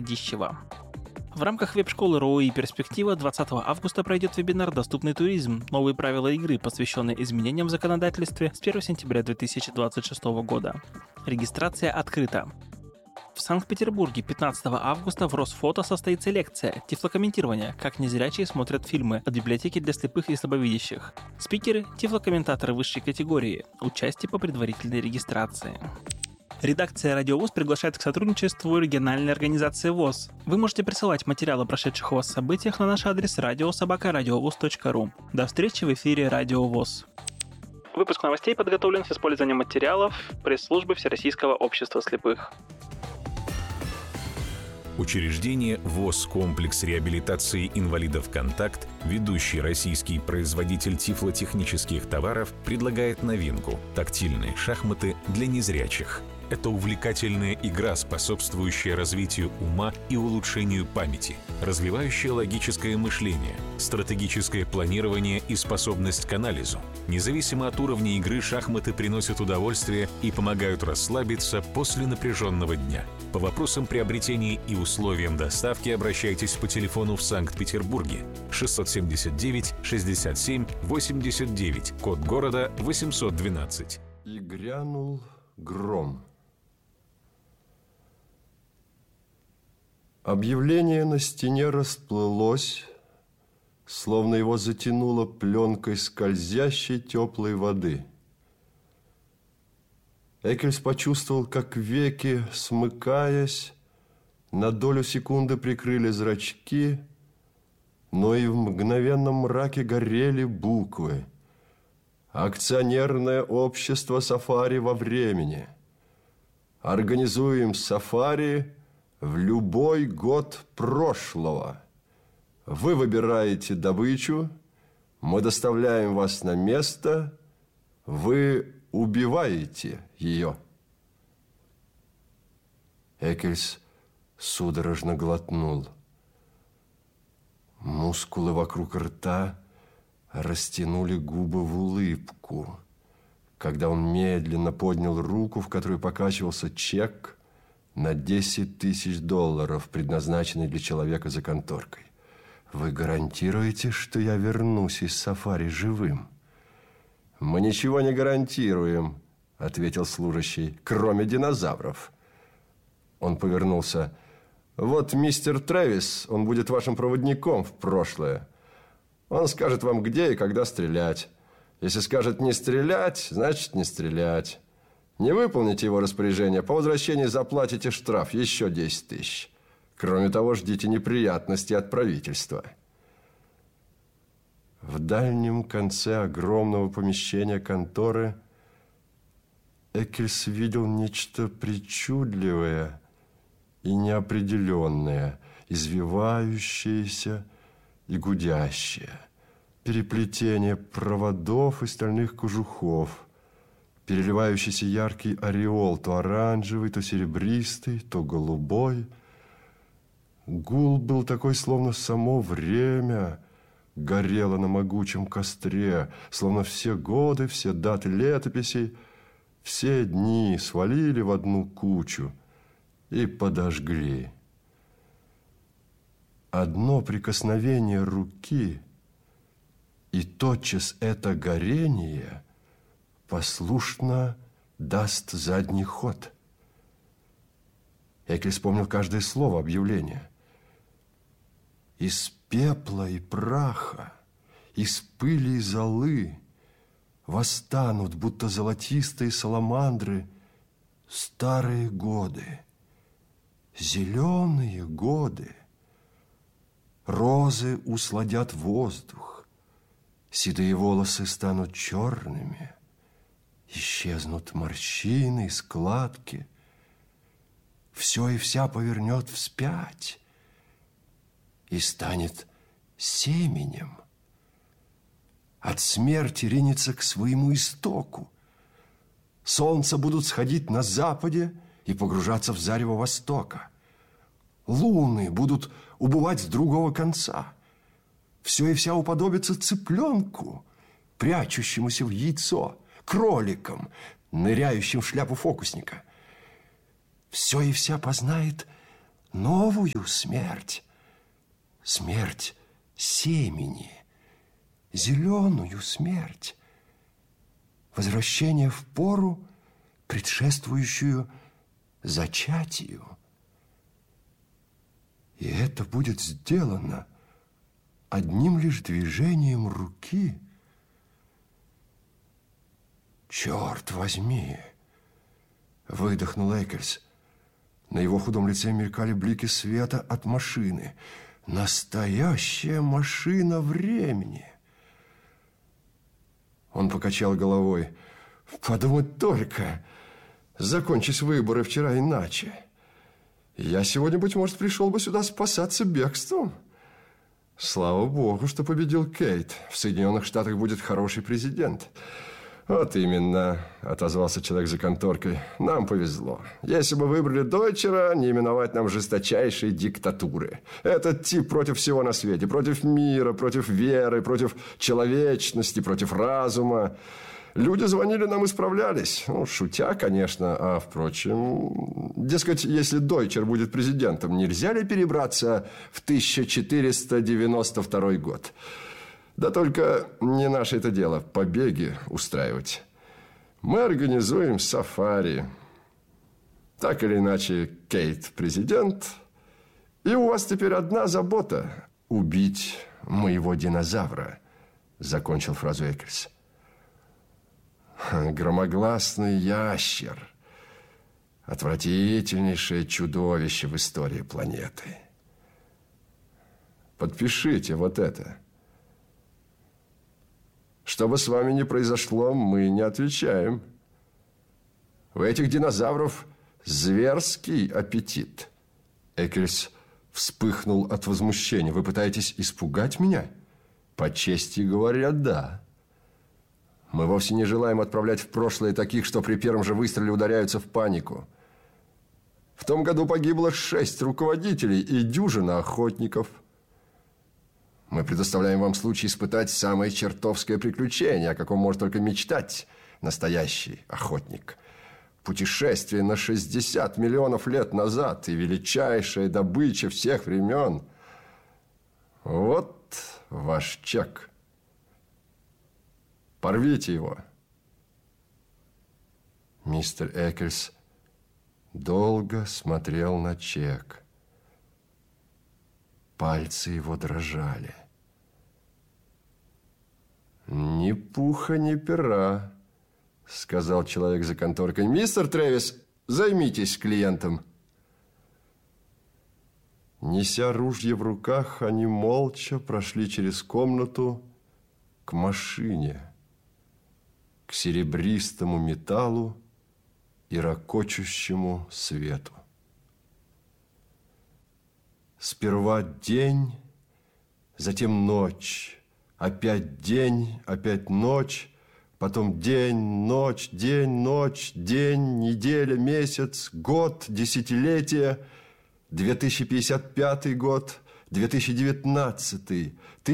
Радищева. В рамках веб-школы РО и «Перспектива» 20 августа пройдет вебинар «Доступный туризм. Новые правила игры», посвященный изменениям в законодательстве с 1 сентября 2026 года. Регистрация открыта. В Санкт-Петербурге 15 августа в Росфото состоится лекция «Тифлокомментирование. Как незрячие смотрят фильмы» от библиотеки для слепых и слабовидящих. Спикеры – тифлокомментаторы высшей категории. Участие по предварительной регистрации. Редакция «Радио ВОС» приглашает к сотрудничеству региональной организации ВОС. Вы можете присылать материалы о прошедших у вас событиях на наш адрес radio@radiovos.ru. До встречи в эфире «Радио ВОС». Выпуск новостей подготовлен с использованием материалов пресс-службы Всероссийского общества слепых. Учреждение ВОС «Комплекс реабилитации инвалидов «Контакт», ведущий российский производитель тифлотехнических товаров, предлагает новинку – тактильные шахматы для незрячих. Это увлекательная игра, способствующая развитию ума и улучшению памяти, развивающая логическое мышление, стратегическое планирование и способность к анализу. Независимо от уровня игры, шахматы приносят удовольствие и помогают расслабиться после напряженного дня. По вопросам приобретения и условиям доставки обращайтесь по телефону в Санкт-Петербурге 679 67 89, код города 812. И грянул гром. Объявление на стене расплылось, словно его затянуло пленкой скользящей теплой воды. Эккельс почувствовал, как веки, смыкаясь, на долю секунды прикрыли зрачки, но и в мгновенном мраке горели буквы. Акционерное общество «Сафари» во времени. Организуем сафари в любой год прошлого. Вы выбираете добычу, мы доставляем вас на место, вы убиваете ее. Эккельс судорожно глотнул. Мускулы вокруг рта растянули губы в улыбку, когда он медленно поднял руку, в которой покачивался чек на $10 000, предназначенный для человека за конторкой. Вы гарантируете, что я вернусь из сафари живым? Мы ничего не гарантируем, ответил служащий, кроме динозавров. Он повернулся. Вот мистер Трэвис, он будет вашим проводником в прошлое. Он скажет вам, где и когда стрелять. Если скажет не стрелять, значит не стрелять. Не выполните его распоряжение, по возвращении заплатите штраф еще 10 000. Кроме того, ждите неприятностей от правительства. В дальнем конце огромного помещения конторы Эккельс видел нечто причудливое и неопределенное, извивающееся и гудящее. Переплетение проводов и стальных кожухов, переливающийся яркий ореол, то оранжевый, то серебристый, то голубой. Гул был такой, словно само время горело на могучем костре, словно все годы, все даты летописей, все дни свалили в одну кучу и подожгли. Одно прикосновение руки, и тотчас это горение послушно даст задний ход. Эккельс вспомнил каждое слово объявления. Из пепла и праха, из пыли и золы восстанут, будто золотистые саламандры, старые годы, зеленые годы. Розы усладят воздух, седые волосы станут черными, исчезнут морщины и складки, все и вся повернет вспять и станет семенем. От смерти ринется к своему истоку. Солнца будут сходить на западе и погружаться в зарево востока. Луны будут убывать с другого конца. Все и вся уподобится цыпленку, прячущемуся в яйцо, кроликам, ныряющим в шляпу фокусника. Все и вся познает новую смерть. Смерть семени, зеленую смерть. Возвращение в пору, предшествующую зачатию. И это будет сделано одним лишь движением руки. «Черт возьми!» – выдохнул Эккельс. На его худом лице мелькали блики света от машины. Настоящая машина времени. Он покачал головой. «Подумать только, закончись выборы вчера иначе. Я сегодня, быть может, пришел бы сюда спасаться бегством. Слава богу, что победил Кейт. В Соединенных Штатах будет хороший президент». «Вот именно», – отозвался человек за конторкой. «Нам повезло. Если бы выбрали Дойчера, не именовать нам жесточайшей диктатуры. Этот тип против всего на свете. Против мира, против веры, против человечности, против разума. Люди звонили нам и справлялись. Ну, шутя, конечно. А, впрочем, дескать, если Дойчер будет президентом, нельзя ли перебраться в 1492 год? Да только не наше это дело побеги устраивать. Мы организуем сафари. Так или иначе, Кейт президент. И у вас теперь одна забота – убить моего динозавра», – закончил фразу Эккельс. «Громогласный ящер. Отвратительнейшее чудовище в истории планеты. Подпишите вот это. Что бы с вами ни произошло, мы не отвечаем. У этих динозавров зверский аппетит». Эккельс вспыхнул от возмущения. «Вы пытаетесь испугать меня?» «По чести говоря, да. Мы вовсе не желаем отправлять в прошлое таких, что при первом же выстреле ударяются в панику. В том году погибло 6 руководителей и дюжина охотников. Мы предоставляем вам случай испытать самое чертовское приключение, о каком может только мечтать настоящий охотник. Путешествие на 60 миллионов лет назад и величайшая добыча всех времен. Вот ваш чек. Порвите его». Мистер Эккельс долго смотрел на чек. Пальцы его дрожали. «Ни пуха, ни пера», – сказал человек за конторкой. «Мистер Трэвис, займитесь клиентом». Неся ружья в руках, они молча прошли через комнату к машине, к серебристому металлу и рокочущему свету. Сперва день, затем ночь, опять день, опять ночь, потом день, ночь, день, неделя, месяц, год, десятилетие, 2055 год, 2019,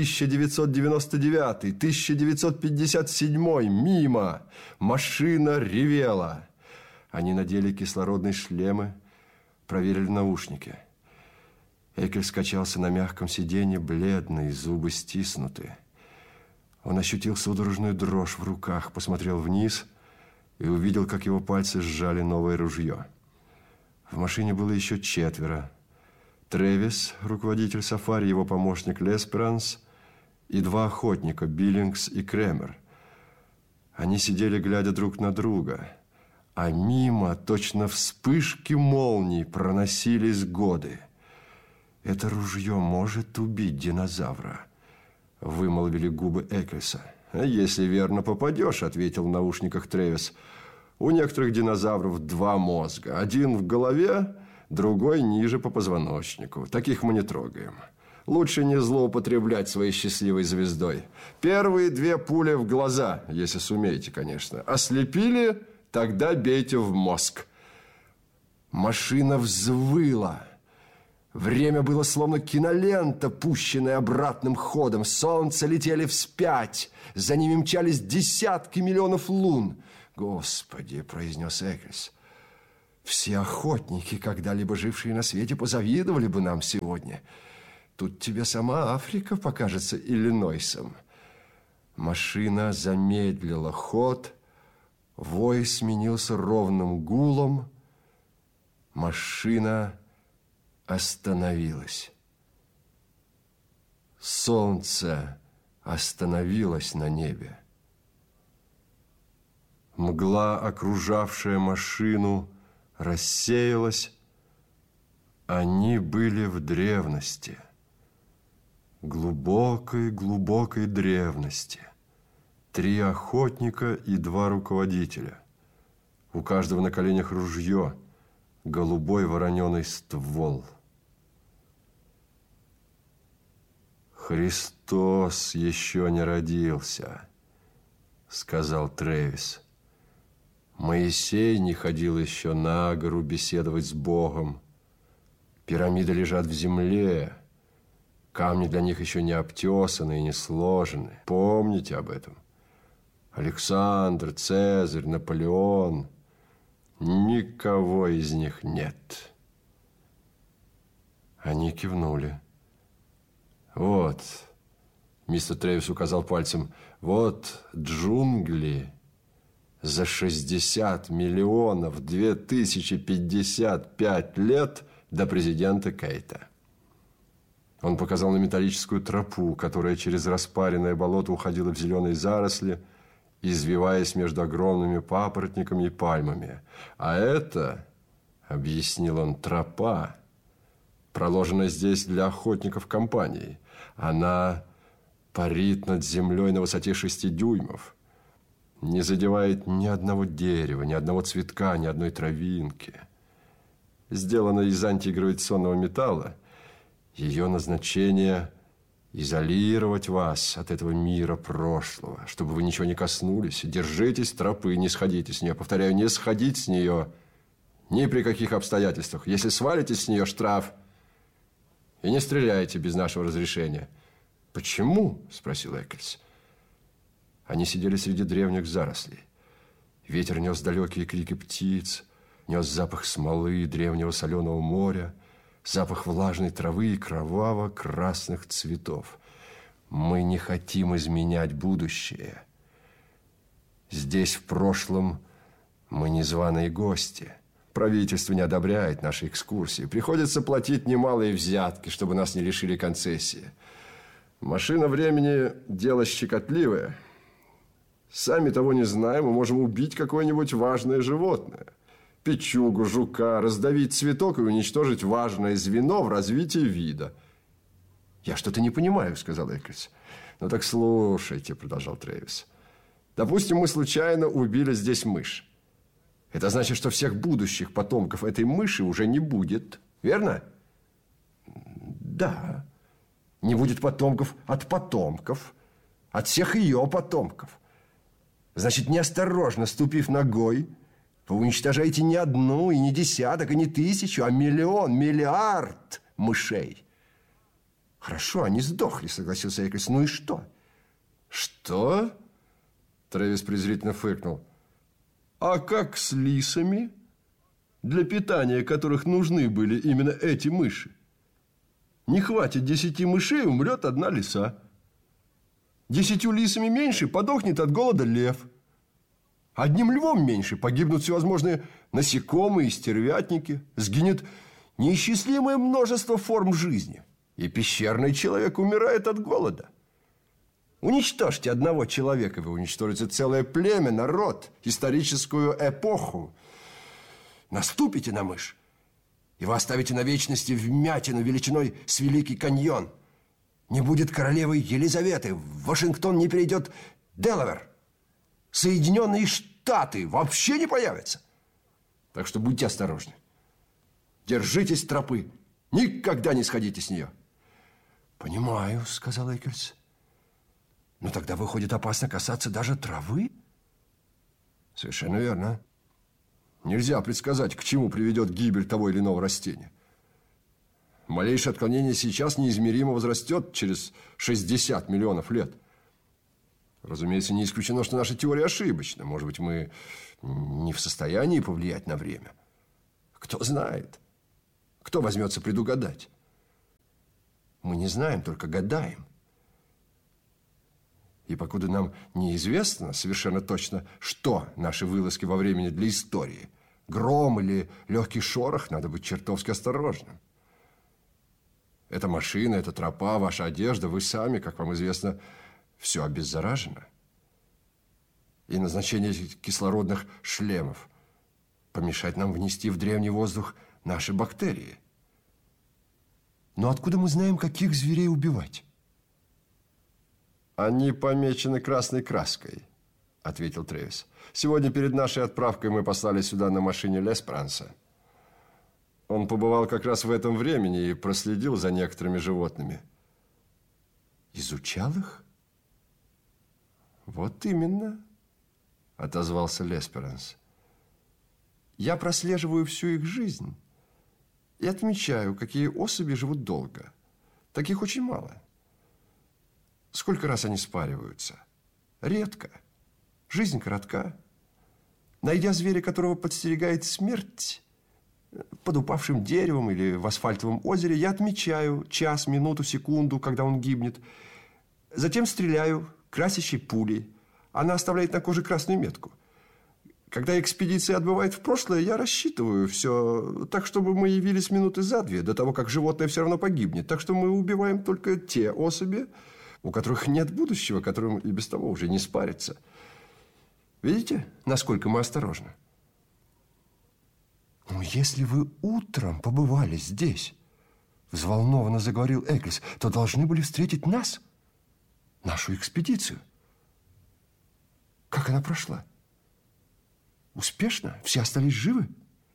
1999, 1957, мимо. Машина ревела. Они надели кислородные шлемы, проверили наушники. Эккельс качался на мягком сиденье, бледный, зубы стиснуты. Он ощутил судорожную дрожь в руках, посмотрел вниз и увидел, как его пальцы сжали новое ружье. В машине было еще 4. Трэвис, руководитель сафари, его помощник Лесперанс и 2 охотника, Биллингс и Кремер. Они сидели, глядя друг на друга, а мимо, точно вспышки молний, проносились годы. «Это ружье может убить динозавра», – вымолвили губы Эккельса. «Если верно попадешь», – ответил в наушниках Трэвис. «У некоторых динозавров 2 мозга. Один в голове, другой ниже по позвоночнику. Таких мы не трогаем. Лучше не злоупотреблять своей счастливой звездой. Первые 2 пули в глаза, если сумеете, конечно. Ослепили, тогда бейте в мозг». Машина взвыла. Время было словно кинолента, пущенная обратным ходом. Солнца летели вспять. За ними мчались десятки миллионов лун. «Господи!» – произнес Эккельс. Все охотники, когда-либо жившие на свете, позавидовали бы нам сегодня. Тут тебе сама Африка покажется Иллинойсом. Машина замедлила ход, вой сменился ровным гулом, машина остановилась. Солнце остановилось на небе. Мгла, окружавшая машину, рассеялась. Они были в древности, глубокой древности. 3 охотника и 2 руководителя. У каждого на коленях ружье, голубой вороненый ствол. «Христос еще не родился», — сказал Трэвис. «Моисей не ходил еще на гору беседовать с Богом. Пирамиды лежат в земле. Камни для них еще не обтесаны и не сложены. Помните об этом. Александр, Цезарь, Наполеон. Никого из них нет». Они кивнули. «Вот», — мистер Трэвис указал пальцем, «вот джунгли за 60 миллионов 2055 лет до президента Кейта». Он показал на металлическую тропу, которая через распаренное болото уходила в зеленые заросли, извиваясь между огромными папоротниками и пальмами. «А это, — объяснил он, — тропа, проложена здесь для охотников компании. Она парит над землей на высоте 6 дюймов, не задевает ни одного дерева, ни одного цветка, ни одной травинки. Сделана из антигравитационного металла. Ее назначение – изолировать вас от этого мира прошлого, чтобы вы ничего не коснулись. Держитесь тропы, не сходите с нее. Повторяю, не сходить с нее ни при каких обстоятельствах. Если свалитесь с нее, штраф. И не стреляйте без нашего разрешения». «Почему?» – спросил Эккельс. Они сидели среди древних зарослей. Ветер нес далекие крики птиц, нес запах смолы и древнего соленого моря, запах влажной травы и кроваво-красных цветов. Мы не хотим изменять будущее. Здесь, в прошлом, мы незваные гости. Правительство не одобряет наши экскурсии. Приходится платить немалые взятки, чтобы нас не лишили концессии. Машина времени – дело щекотливое. Сами того не зная, мы можем убить какое-нибудь важное животное. Печугу, жука, раздавить цветок и уничтожить важное звено в развитии вида. «Я что-то не понимаю», – сказал Эккельс. «Ну так слушайте», – продолжал Трэвис. «Допустим, мы случайно убили здесь мышь. Это значит, что всех будущих потомков этой мыши уже не будет. Верно?» «Да. Не будет потомков от потомков, от всех ее потомков. Значит, неосторожно ступив ногой, вы уничтожаете не одну, и не десяток, и не 1000, а миллион, миллиард мышей». «Хорошо, они сдохли», согласился Эккельс. «Ну и что?» «Что?» Трэвис презрительно фыркнул. «А как с лисами, для питания которых нужны были именно эти мыши? Не хватит 10 мышей, умрет 1 лиса. 10 лисами меньше, подохнет от голода лев. 1 львом меньше, погибнут всевозможные насекомые и стервятники. Сгинет неисчислимое множество форм жизни. И пещерный человек умирает от голода. Уничтожьте 1 человека, вы уничтожите целое племя, народ, историческую эпоху. Наступите на мышь, и вы оставите на вечности вмятину величиной с Великий каньон. Не будет королевы Елизаветы, в Вашингтон не перейдет Делавэр. Соединенные Штаты вообще не появятся. Так что будьте осторожны. Держитесь тропы. Никогда не сходите с нее». «Понимаю», — сказал Эккельс. «Но тогда выходит опасно касаться даже травы?» «Совершенно верно. Нельзя предсказать, к чему приведет гибель того или иного растения. Малейшее отклонение сейчас неизмеримо возрастет через 60 миллионов лет. Разумеется, не исключено, что наша теория ошибочна. Может быть, мы не в состоянии повлиять на время. Кто знает? Кто возьмется предугадать? Мы не знаем, только гадаем. И покуда нам неизвестно совершенно точно, что наши вылазки во времени для истории, гром или легкий шорох, надо быть чертовски осторожным. Эта машина, эта тропа, ваша одежда, вы сами, как вам известно, все обеззаражено. И назначение этих кислородных шлемов помешать нам внести в древний воздух наши бактерии. Но откуда мы знаем, каких зверей убивать? Они помечены красной краской, ответил Трэвис. Сегодня перед нашей отправкой мы послали сюда на машине Леспранса. Он побывал как раз в этом времени и проследил за некоторыми животными. Изучал их? Вот именно, отозвался Лесперанс. Я прослеживаю всю их жизнь и отмечаю, какие особи живут долго. Таких очень мало. Сколько раз они спариваются? Редко. Жизнь коротка. Найдя зверя, которого подстерегает смерть, под упавшим деревом или в асфальтовом озере, я отмечаю час, минуту, секунду, когда он гибнет. Затем стреляю красящей пулей. Она оставляет на коже красную метку. Когда экспедиция отбывает в прошлое, я рассчитываю все так, чтобы мы явились минуты за две, до того, как животное все равно погибнет. Так что мы убиваем только те особи, у которых нет будущего, которым и без того уже не спарится. Видите, насколько мы осторожны? Но если вы утром побывали здесь, взволнованно заговорил Эклис, то должны были встретить нас, нашу экспедицию. Как она прошла? Успешно? Все остались живы?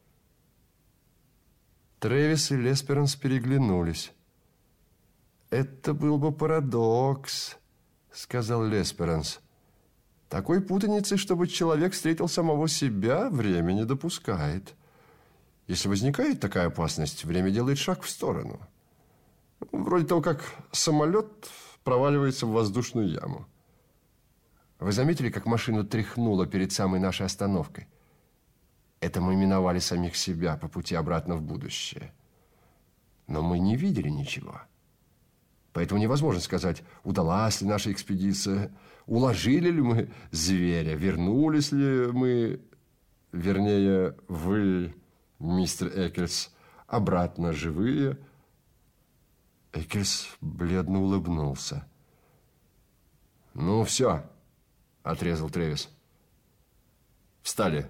Трэвис и Лесперанс переглянулись. «Это был бы парадокс», — сказал Лесперанс. «Такой путаницы, чтобы человек встретил самого себя, время не допускает. Если возникает такая опасность, время делает шаг в сторону. Вроде того, как самолет проваливается в воздушную яму. Вы заметили, как машину тряхнуло перед самой нашей остановкой? Это мы миновали самих себя по пути обратно в будущее. Но мы не видели ничего. Поэтому невозможно сказать, удалась ли наша экспедиция, уложили ли мы зверя, вернулись ли мы, вернее, вы, мистер Эккельс, обратно живые». Эккельс бледно улыбнулся. «Ну, все», — отрезал Трэвис. «Встали».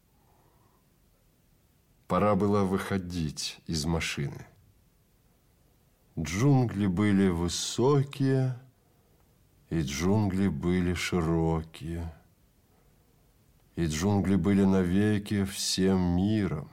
Пора было выходить из машины. Джунгли были высокие, и джунгли были широкие, и джунгли были навеки всем миром.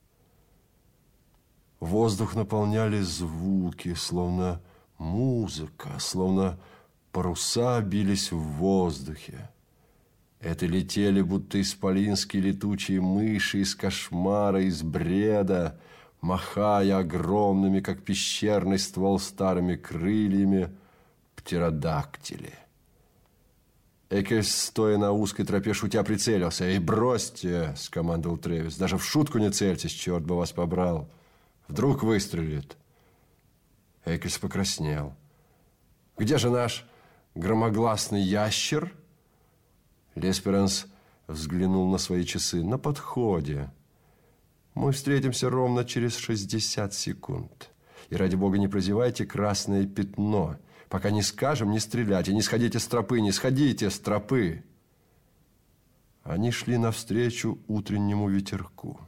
Воздух наполняли звуки, словно музыка, словно паруса бились в воздухе. Это летели, будто исполинские летучие мыши из кошмара, из бреда, махая огромными, как пещерный ствол, старыми крыльями, птеродактили. Эккельс, стоя на узкой тропе, шутя, прицелился. «Эй, бросьте!» – скомандовал Трэвис. «Даже в шутку не цельтесь, черт бы вас побрал! Вдруг выстрелит!» Эккельс покраснел. «Где же наш громогласный ящер?» Лесперанс взглянул на свои часы. «На подходе. Мы встретимся ровно через 60 секунд. И, ради бога, не прозевайте красное пятно. Пока не скажем, не стреляйте, не сходите с тропы, не сходите с тропы». Они шли навстречу утреннему ветерку.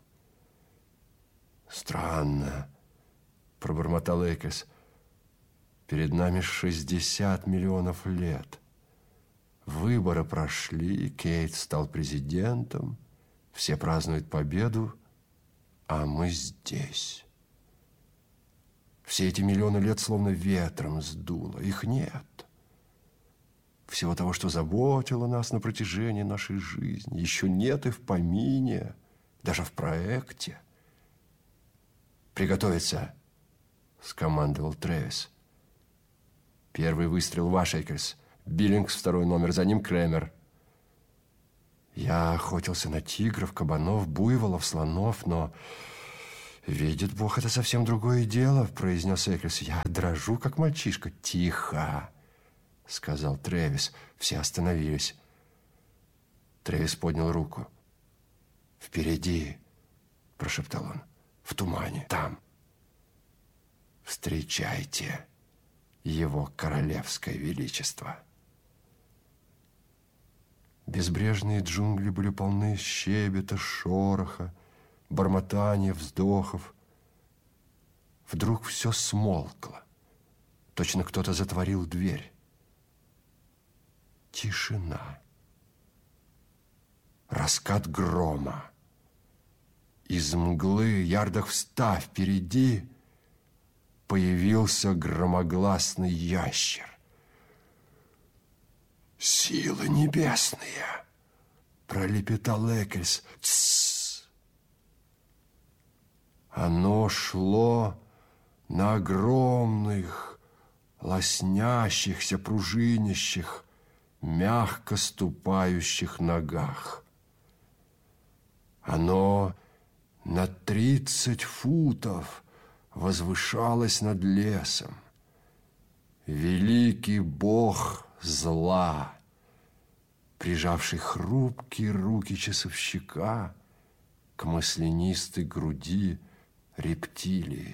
«Странно», – пробормотал Эккельс. «Перед нами 60 миллионов лет. Выборы прошли, Кейт стал президентом, все празднуют победу, а мы здесь. Все эти миллионы лет словно ветром сдуло, их нет. Всего того, что заботило нас на протяжении нашей жизни, еще нет и в помине, даже в проекте». «Приготовиться», – скомандовал Трэвис. «Первый выстрел ваш, Эккельс. Биллингс, второй номер, за ним Кремер». «Я охотился на тигров, кабанов, буйволов, слонов, но «Видит Бог, это совсем другое дело», – произнес Эккельс. «Я дрожу, как мальчишка». «Тихо», – сказал Трэвис. Все остановились. Трэвис поднял руку. «Впереди», – прошептал он, – «в тумане, там. Встречайте его королевское величество». Безбрежные джунгли были полны щебета, шороха, бормотания, вздохов. Вдруг все смолкло. Точно кто-то затворил дверь. Тишина. Раскат грома. Из мглы, ярдах в 100 впереди, появился громогласный ящер. «Силы небесные!» – пролепетал Эккельс. «Тссс!» Оно шло на огромных, лоснящихся, пружинящих, мягко ступающих ногах. Оно на 30 футов возвышалось над лесом. Великий бог зла, прижавший хрупкие руки часовщика к маслянистой груди рептилии.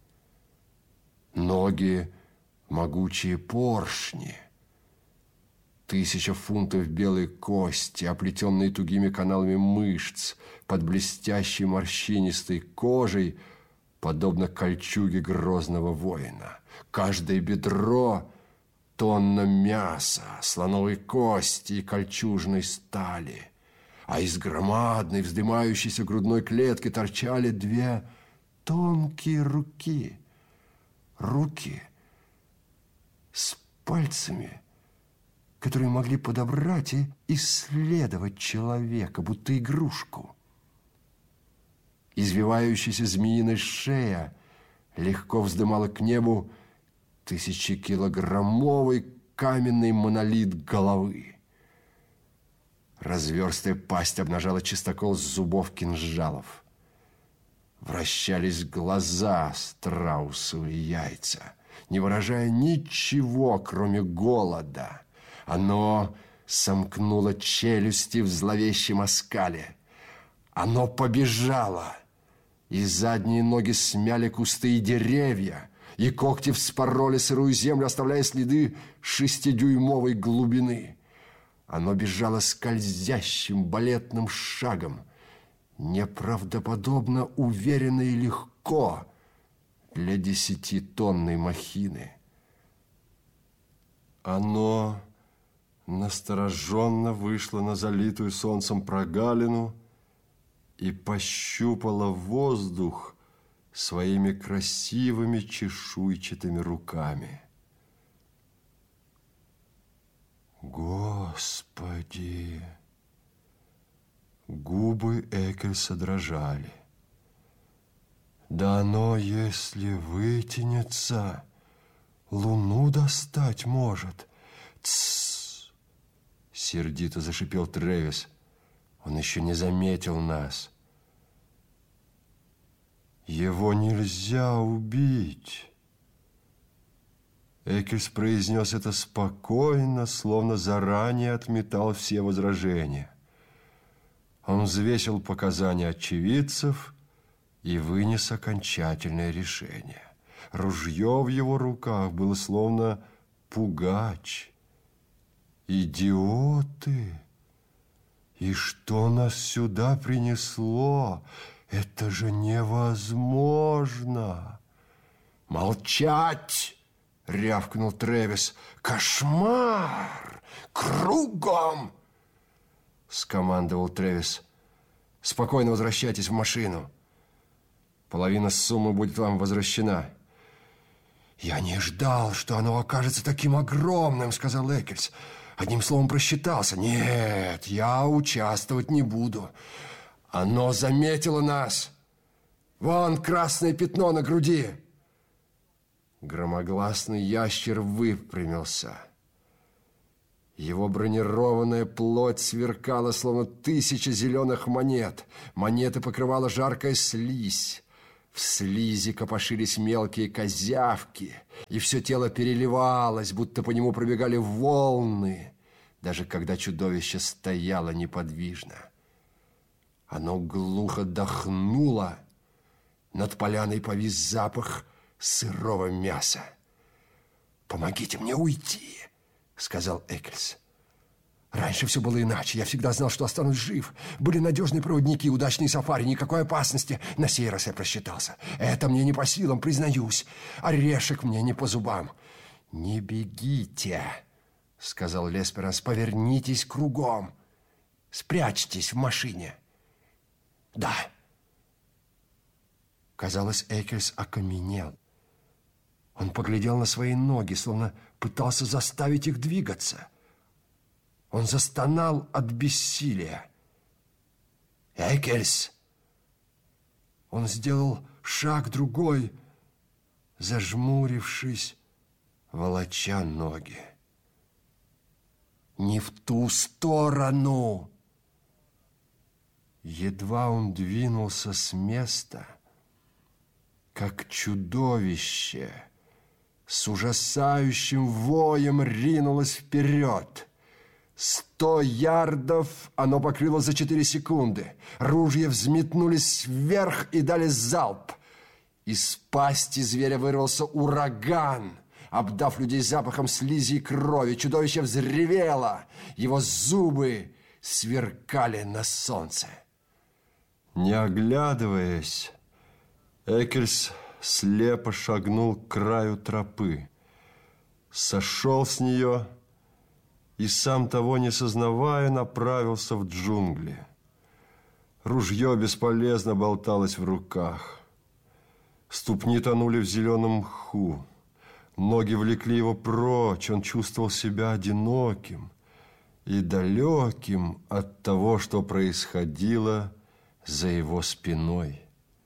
Ноги — могучие поршни, 1000 фунтов белой кости, оплетенные тугими каналами мышц, под блестящей морщинистой кожей, подобно кольчуге грозного воина. Каждое бедро — тонна мяса, слоновой кости и кольчужной стали, а из громадной вздымающейся грудной клетки торчали 2 тонкие руки. Руки с пальцами, которые могли подобрать и исследовать человека, будто игрушку. Извивающаяся змеиная шея легко вздымала к небу 1000-килограммовый каменный монолит головы. Разверстая пасть обнажала чистокол зубов кинжалов. Вращались глаза страусовые яйца, не выражая ничего, кроме голода. Оно сомкнуло челюсти в зловещем оскале. Оно побежало, и задние ноги смяли кусты и деревья, и когти вспороли сырую землю, оставляя следы 6-дюймовой глубины. Оно бежало скользящим балетным шагом, неправдоподобно уверенно и легко для 10-тонной махины. Оно настороженно вышло на залитую солнцем прогалину и пощупало воздух своими красивыми чешуйчатыми руками. Господи! Губы Эккельса дрожали. Да оно, если вытянется, луну достать может. Тссс! Сердито зашипел Трэвис. Он еще не заметил нас. Его нельзя убить. Эккельс произнес это спокойно, словно заранее отметал все возражения. Он взвесил показания очевидцев и вынес окончательное решение. Ружье в его руках было словно пугач. «Идиоты! И что нас сюда принесло? Это же невозможно!» «Молчать!» — рявкнул Трэвис. «Кошмар! Кругом!» — скомандовал Трэвис. «Спокойно возвращайтесь в машину. Половина суммы будет вам возвращена». «Я не ждал, что оно окажется таким огромным», — сказал Эккельс. «Одним словом, просчитался. Нет, я участвовать не буду. Оно заметило нас. Вон красное пятно на груди». Громогласный ящер выпрямился. Его бронированная плоть сверкала, словно 1000 зеленых монет. Монеты покрывала жаркая слизь. В слизи копошились мелкие козявки, и все тело переливалось, будто по нему пробегали волны, даже когда чудовище стояло неподвижно. Оно глухо дохнуло, над поляной повис запах сырого мяса. «Помогите мне уйти», — сказал Эккельс. «Раньше все было иначе. Я всегда знал, что останусь жив. Были надежные проводники, удачные сафари, никакой опасности. На сей раз я просчитался. Это мне не по силам, признаюсь. Орешек мне не по зубам». «Не бегите», — сказал Лесперанс. «Повернитесь кругом. Спрячьтесь в машине». «Да». Казалось, Эккельс окаменел. Он поглядел на свои ноги, словно пытался заставить их двигаться. Он застонал от бессилия. «Эккельс!» Он сделал шаг другой, зажмурившись, волоча ноги. «Не в ту сторону!» Едва он двинулся с места, как чудовище с ужасающим воем ринулось вперед. 100 ярдов оно покрыло за 4 секунды. Ружья взметнулись вверх и дали залп. Из пасти зверя вырвался ураган, обдав людей запахом слизи и крови. Чудовище взревело. Его зубы сверкали на солнце. Не оглядываясь, Эккельс слепо шагнул к краю тропы, сошел с нее и, сам того не сознавая, направился в джунгли. Ружье бесполезно болталось в руках. Ступни тонули в зеленом мху. Ноги влекли его прочь. Он чувствовал себя одиноким и далеким от того, что происходило за его спиной.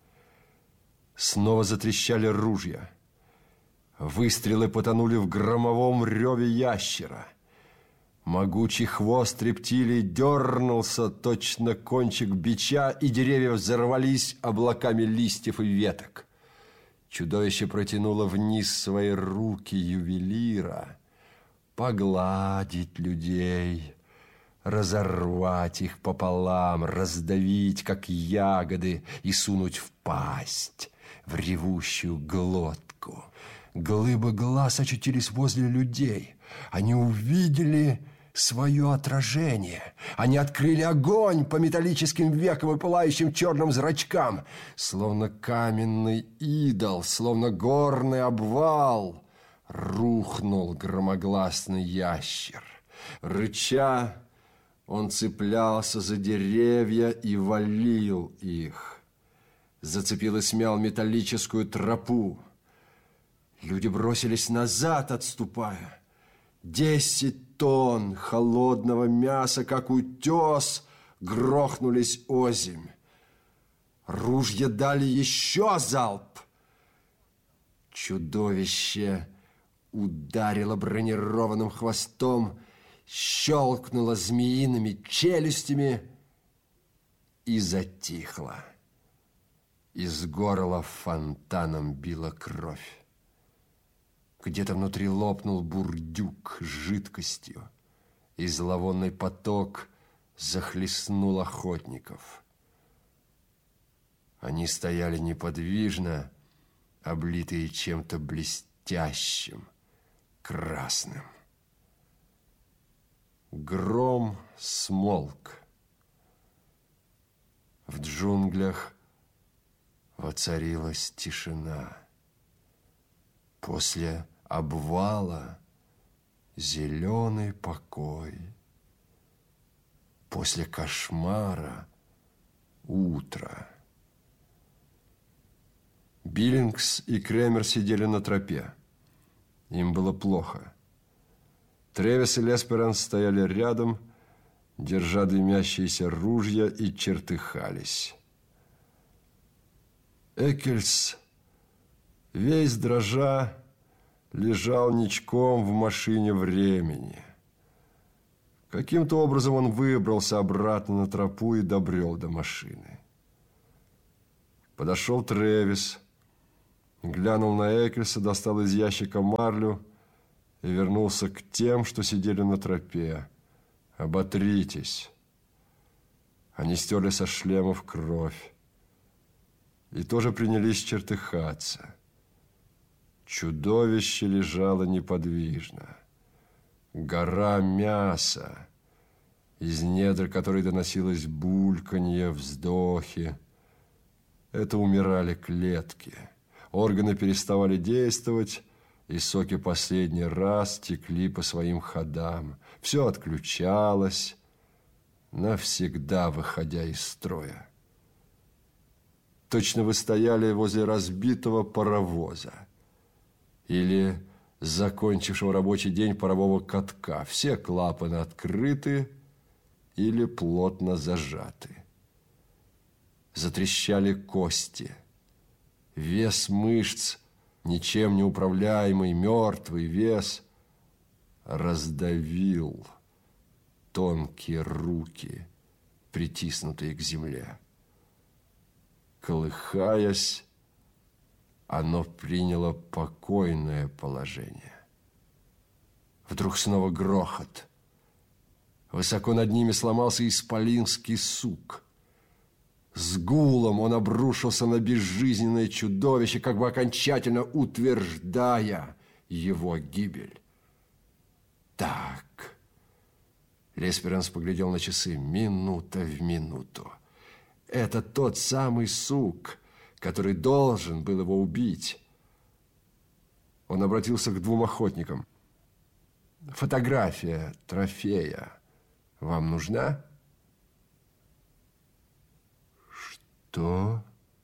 Снова затрещали ружья. Выстрелы потонули в громовом реве ящера. Могучий хвост рептилии дернулся, точно кончик бича, и деревья взорвались облаками листьев и веток. Чудовище протянуло вниз свои руки ювелира. Погладить людей, разорвать их пополам, раздавить, как ягоды, и сунуть в пасть, в ревущую глотку. Глыбы глаз очутились возле людей. Они увидели свое отражение. Они открыли огонь по металлическим векам и пылающим черным зрачкам. Словно каменный идол, словно горный обвал, рухнул громогласный ящер. Рыча, он цеплялся за деревья и валил их. Зацепил и смял металлическую тропу. Люди бросились назад, отступая. 10 тонн холодного мяса, как утес, грохнулись озимь. Ружья дали еще залп. Чудовище ударило бронированным хвостом, щелкнуло змеиными челюстями и затихло. Из горла фонтаном била кровь. Где-то внутри лопнул бурдюк с жидкостью, и зловонный поток захлестнул охотников. Они стояли неподвижно, облитые чем-то блестящим, красным. Гром смолк. В джунглях воцарилась тишина. После обвала зеленый покой. После кошмара утро. Биллингс и Кремер сидели на тропе. Им было плохо. Тревис и Лесперанс стояли рядом, держа дымящиеся ружья, и чертыхались. Эккельс, весь дрожа, лежал ничком в машине времени. Каким-то образом он выбрался обратно на тропу и добрел до машины. Подошел Трэвис, глянул на Эккельса, достал из ящика марлю и вернулся к тем, что сидели на тропе. «Оботритесь». Они стерли со шлемов кровь и тоже принялись чертыхаться. Чудовище лежало неподвижно. Гора мяса, из недр которой доносилось бульканье, вздохи. Это умирали клетки. Органы переставали действовать, и соки последний раз текли по своим ходам. Все отключалось, навсегда выходя из строя. Точно вы стояли возле разбитого паровоза или закончившего рабочий день парового катка. Все клапаны открыты или плотно зажаты. Затрещали кости. Вес мышц, ничем не управляемый, мертвый вес, раздавил тонкие руки, притиснутые к земле. Колыхаясь, оно приняло покойное положение. Вдруг снова грохот. Высоко над ними сломался исполинский сук. С гулом он обрушился на безжизненное чудовище, как бы окончательно утверждая его гибель. Так. Лесперанс поглядел на часы. Минута в минуту. Это тот самый сук, который должен был его убить. Он обратился к двум охотникам. «Фотография трофея вам нужна?» «Что?»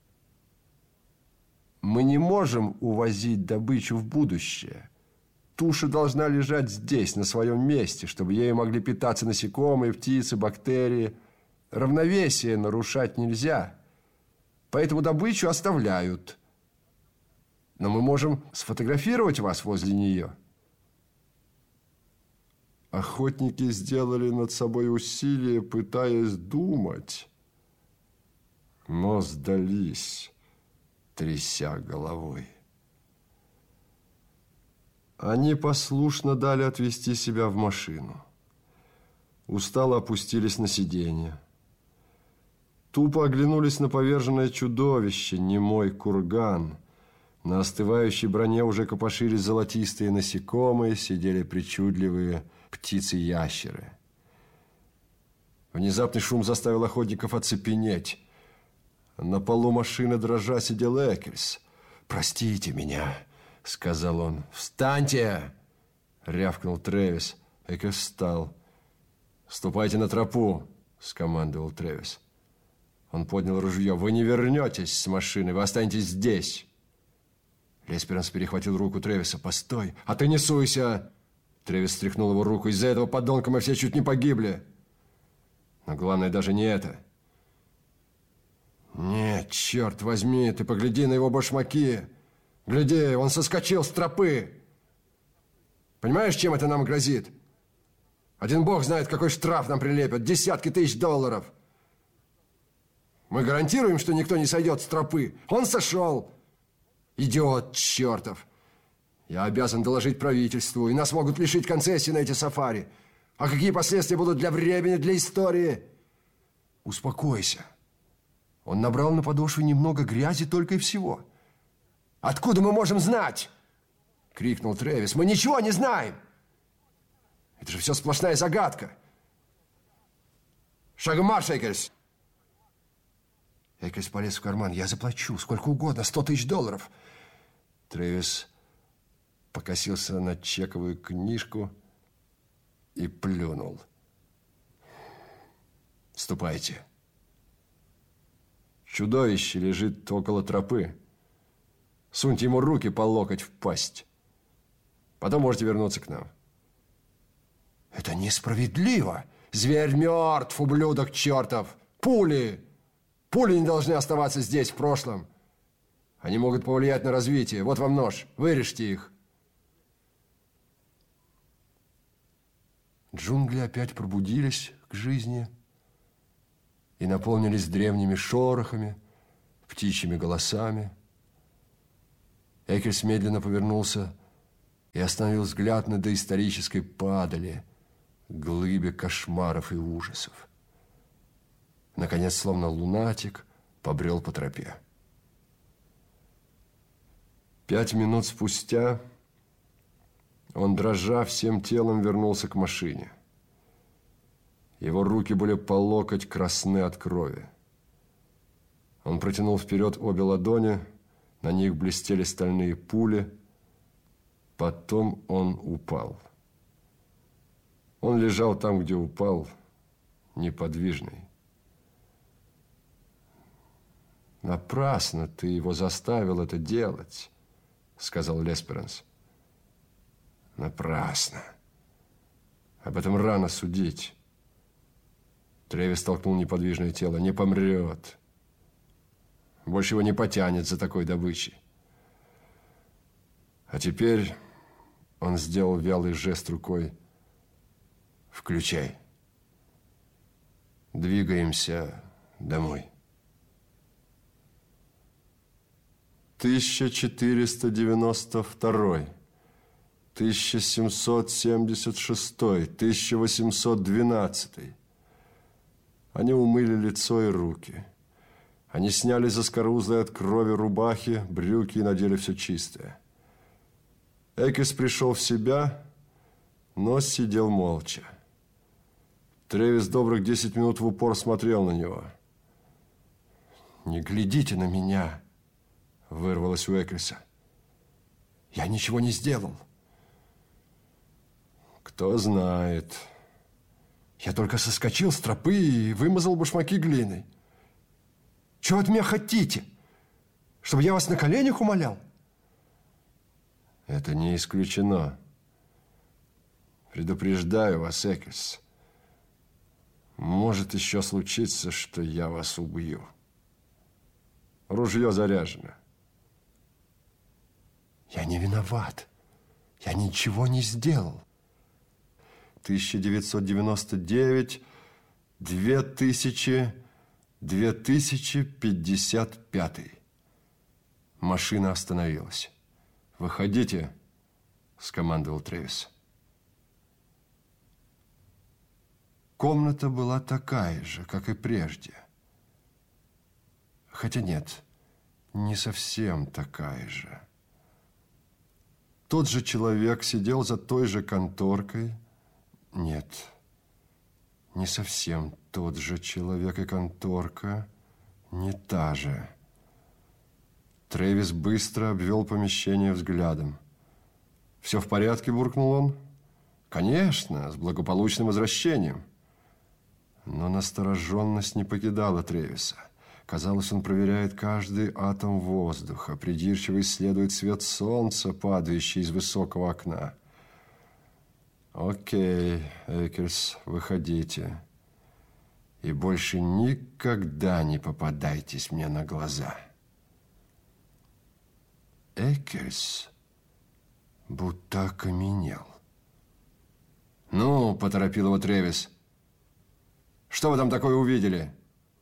«Мы не можем увозить добычу в будущее. Туша должна лежать здесь, на своем месте, чтобы ею могли питаться насекомые, птицы, бактерии. Равновесие нарушать нельзя, поэтому добычу оставляют. Но мы можем сфотографировать вас возле нее». Охотники сделали над собой усилие, пытаясь думать, но сдались, тряся головой. Они послушно дали отвезти себя в машину. Устало опустились на сиденье. Тупо оглянулись на поверженное чудовище, немой курган. На остывающей броне уже копошились золотистые насекомые, сидели причудливые птицы-ящеры. Внезапный шум заставил охотников оцепенеть. На полу машины дрожа сидел Эккельс. «Простите меня», — сказал он. «Встаньте!» — рявкнул Трэвис. Эккельс встал. «Ступайте на тропу», — скомандовал Трэвис. Он поднял ружье. «Вы не вернетесь с машины, вы останетесь здесь». Лесперанс перехватил руку Трэвиса. «Постой! А ты не суйся!» Трэвис стряхнул его руку. «Из-за этого подонка мы все чуть не погибли. Но главное даже не это». «Нет, черт возьми, ты погляди на его башмаки. Гляди, он соскочил с тропы. Понимаешь, чем это нам грозит? Один бог знает, какой штраф нам прилепят. Десятки тысяч долларов. Мы гарантируем, что никто не сойдет с тропы. Он сошел. Идиот чертов. Я обязан доложить правительству, и нас могут лишить концессии на эти сафари. А какие последствия будут для времени, для истории?» «Успокойся. Он набрал на подошве немного грязи только и всего». «Откуда мы можем знать?» — крикнул Трэвис. «Мы ничего не знаем. Это же все сплошная загадка. Шагом марш, Эккельс!» Эккельс полез в карман. «Я заплачу сколько угодно, 100 тысяч долларов». Трэвис покосился на чековую книжку и плюнул. «Ступайте. Чудовище лежит около тропы. Суньте ему руки по локоть в пасть. Потом можете вернуться к нам». «Это несправедливо. Зверь мертв, ублюдок чертов. Пули! Пули не должны оставаться здесь, в прошлом. Они могут повлиять на развитие. Вот вам нож. Вырежьте их». Джунгли опять пробудились к жизни и наполнились древними шорохами, птичьими голосами. Эккельс медленно повернулся и остановил взгляд на доисторической падали, глыбе кошмаров и ужасов. Наконец, словно лунатик, побрел по тропе. 5 минут спустя он, дрожа всем телом, вернулся к машине. Его руки были по локоть красны от крови. Он протянул вперед обе ладони, на них блестели стальные пули. Потом он упал. Он лежал там, где упал, неподвижный. «Напрасно ты его заставил это делать», — сказал Лесперанс. «Напрасно. Об этом рано судить». Тревис толкнул неподвижное тело. «Не помрет. Больше его не потянет за такой добычей». А теперь он сделал вялый жест рукой. «Включай. Двигаемся домой». 1492, 1776, 1812. Они умыли лицо и руки. Они сняли заскорузлые от крови рубахи, брюки и надели все чистое. Эккельс пришел в себя, но сидел молча. Тревис добрых 10 минут в упор смотрел на него. «Не глядите на меня!» Вырвалось у Эккельса. «Я ничего не сделал». «Кто знает. Я только соскочил с тропы и вымазал башмаки глиной. Чего от меня хотите? Чтобы я вас на коленях умолял?» «Это не исключено. Предупреждаю вас, Эккельс. Может еще случиться, что я вас убью. Ружье заряжено». «Я не виноват. Я ничего не сделал». 1999, 2000, 2055. Машина остановилась. «Выходите», — скомандовал Тревис. Комната была такая же, как и прежде. Хотя нет, не совсем такая же. Тот же человек сидел за той же конторкой. Нет, не совсем тот же человек и конторка, не та же. Тревис быстро обвел помещение взглядом. «Все в порядке?» – буркнул он. «Конечно, с благополучным возвращением». Но настороженность не покидала Тревиса. Казалось, он проверяет каждый атом воздуха, придирчиво исследует свет солнца, падающий из высокого окна. «Окей, Эккельс, выходите. И больше никогда не попадайтесь мне на глаза». Эккельс будто окаменел. «Ну, — поторопил его Тревис, — что вы там такое увидели?»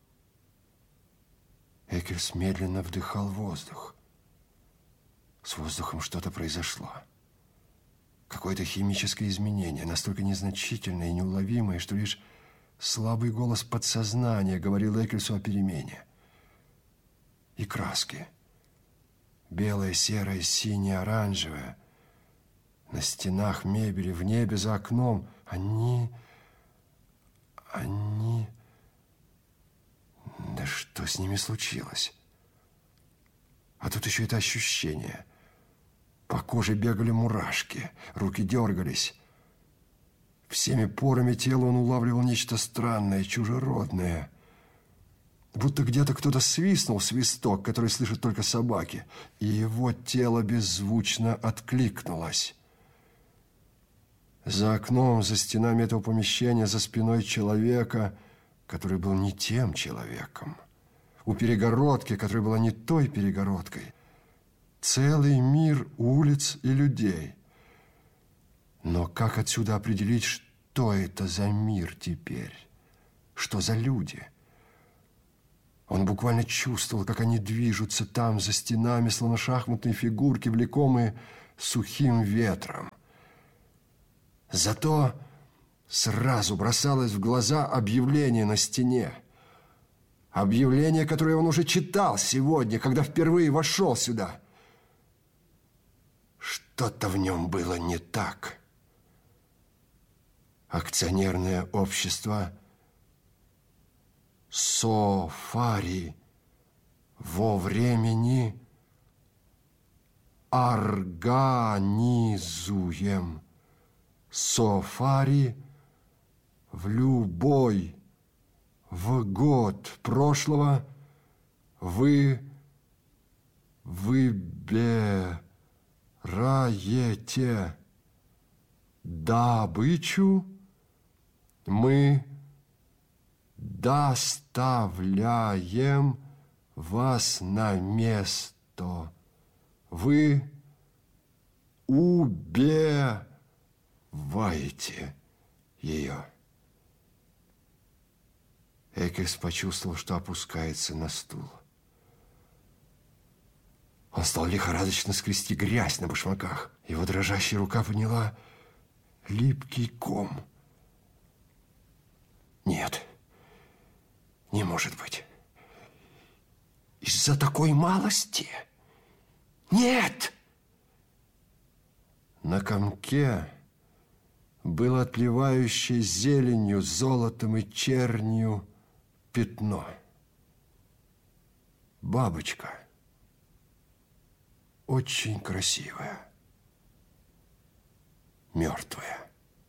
Эккельс медленно вдыхал воздух. С воздухом что-то произошло. Какое-то химическое изменение, настолько незначительное и неуловимое, что лишь слабый голос подсознания говорил Эккельсу о перемене. И краски. Белое, серое, синее, оранжевое. На стенах мебели, в небе, за окном. Они... Да что с ними случилось? А тут еще это ощущение. По коже бегали мурашки, руки дергались. Всеми порами тела он улавливал нечто странное, чужеродное. Будто где-то кто-то свистнул свисток, который слышат только собаки, и его тело беззвучно откликнулось. За окном, за стенами этого помещения, за спиной человека, который был не тем человеком. У перегородки, которая была не той перегородкой. Целый мир улиц и людей. Но как отсюда определить, что это за мир теперь? Что за люди? Он буквально чувствовал, как они движутся там, за стенами, словно шахматные фигурки, влекомые сухим ветром. Зато сразу бросалось в глаза объявление на стене. Объявление, которое он уже читал сегодня, когда впервые вошел сюда. Что-то в нем было не так. Акционерное общество «Софари» во времени организуем «Софари» в любой в год прошлого вы выбираете добычу, мы доставляем вас на место. Вы убиваете ее. Эккельс почувствовал, что опускается на стул. Он стал лихорадочно скрести грязь на башмаках. Его дрожащая рука подняла липкий ком. Нет, не может быть. Из-за такой малости? Нет! На комке было отливающее зеленью, золотом и чернью пятно. Бабочка. Очень красивая. Мертвая.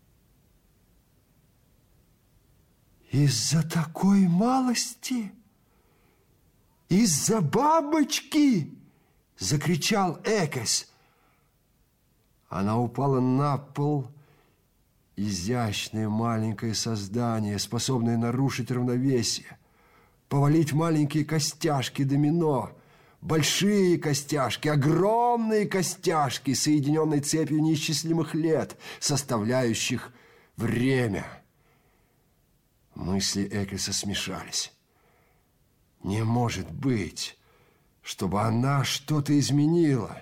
Из-за такой малости? Из-за бабочки? Закричал Эккельс. Она упала на пол. Изящное маленькое создание, способное нарушить равновесие, повалить маленькие костяшки домино, большие костяшки, огромные костяшки, соединенные цепью неисчислимых лет, составляющих время. Мысли Эккельса смешались. Не может быть, чтобы она что-то изменила.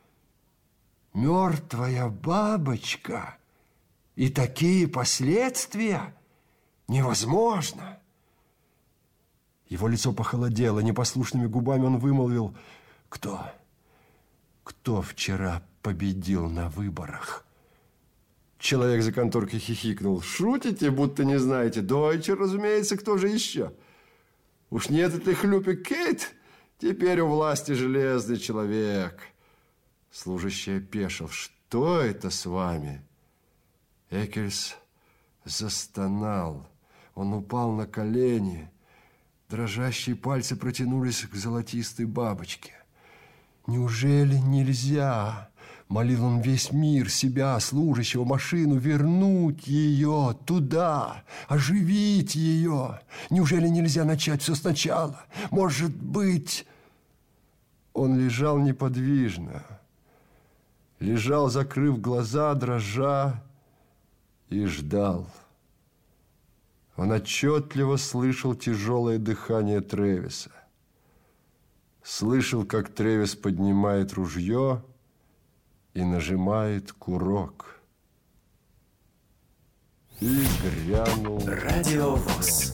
Мертвая бабочка и такие последствия? Невозможно. Его лицо похолодело, непослушными губами он вымолвил: Кто вчера победил на выборах? Человек за конторкой хихикнул. Шутите, будто не знаете? Дойче, разумеется, кто же еще? Уж нет этой хлюпи Кейт? Теперь у власти железный человек. Служащий опешил. Что это с вами? Эккельс застонал. Он упал на колени. Дрожащие пальцы протянулись к золотистой бабочке. Неужели нельзя, молил он весь мир, себя, служащего, машину, вернуть ее туда, оживить ее? Неужели нельзя начать все сначала? Может быть... Он лежал неподвижно, лежал, закрыв глаза, дрожа, и ждал. Он отчетливо слышал тяжелое дыхание Тревиса. Слышал, как Тревис поднимает ружье и нажимает курок. И грянул... Радио ВОС.